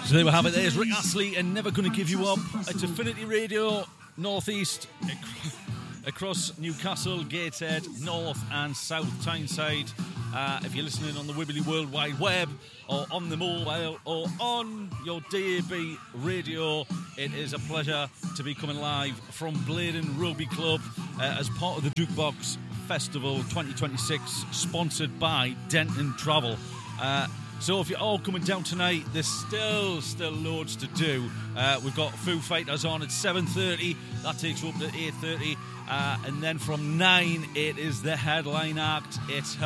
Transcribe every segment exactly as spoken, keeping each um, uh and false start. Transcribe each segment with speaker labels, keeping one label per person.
Speaker 1: So there we have it. There's Rick Astley and Never Gonna Give You Up. It's Affinity Radio, North East, across Newcastle, Gateshead, North and South Tyneside. Uh, if you're listening on the Wibbly World Wide Web or on the mobile or on your D A B radio, it is a pleasure to be coming live from Blaydon Rugby Club uh, as part of the Jukebox Festival twenty twenty-six, sponsored by Denton Travel. Uh, so if you're all coming down tonight, there's still still loads to do. Uh, we've got Foo Fighters on at seven thirty. That takes you up to eight thirty. Uh, and then from nine, it is the headline act. It's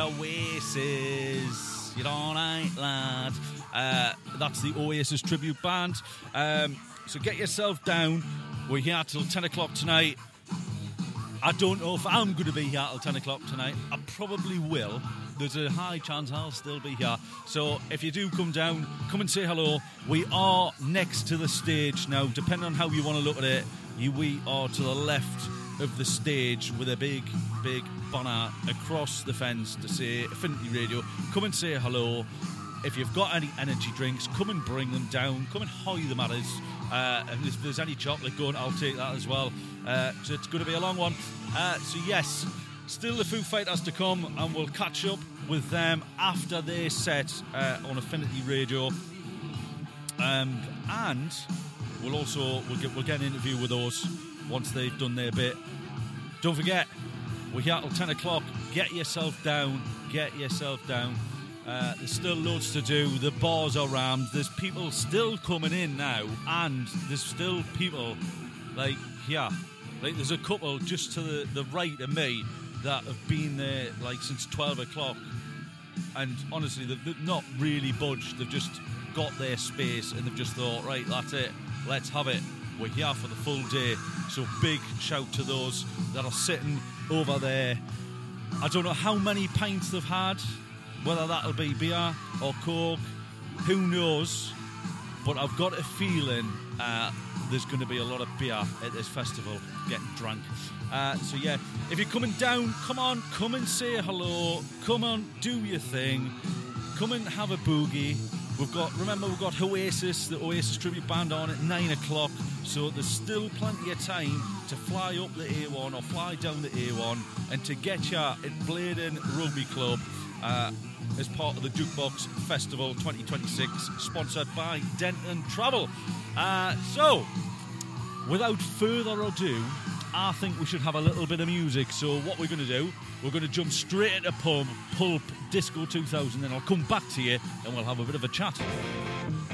Speaker 1: Oasis. You're all right, lad. Uh, that's the Oasis tribute band. Um, so get yourself down. We're here till ten o'clock tonight. I don't know if I'm going to be here till ten o'clock tonight. I probably will. There's a high chance I'll still be here. So if you do come down, come and say hello. We are next to the stage now. Depending on how you want to look at it, you, we are to the left of the stage with a big, big banner across the fence to say Affinity Radio. Come and say hello. If you've got any energy drinks, come and bring them down. Come and hoy them at us. Uh, and if there's any chocolate going, I'll take that as well. Uh, so it's going to be a long one. Uh, so yes, still the Foo Fighters to come, and we'll catch up with them after they set uh, on Affinity Radio. Um, and we'll also we'll get we'll get an interview with those once they've done their bit. Don't forget, we're here till ten o'clock. Get yourself down. Get yourself down. Uh, there's still loads to do. The bars are rammed. There's people still coming in now, and there's still people like here. Like there's a couple just to the, the right of me that have been there like since twelve o'clock, and honestly, they've, they've not really budged. They've just got their space and they've just thought, right, that's it. Let's have it. We're here for the full day. So big shout to those that are sitting over there. I don't know how many pints they've had. Whether that'll be beer or coke, who knows? But I've got a feeling uh, there's going to be a lot of beer at this festival, getting drunk. Uh, so yeah, if you're coming down, come on, come and say hello. Come on, do your thing. Come and have a boogie. We've got, remember, we've got Oasis, the Oasis tribute band on at nine o'clock. So there's still plenty of time to fly up the A one or fly down the A one and to get you at Blaydon Rugby Club. Uh, as part of the Jukebox Festival twenty twenty-six, sponsored by Denton Travel. Uh, so, without further ado, I think we should have a little bit of music. So what we're going to do, we're going to jump straight into Pulp, Pulp Disco two thousand, then I'll come back to you and we'll have a bit of a chat.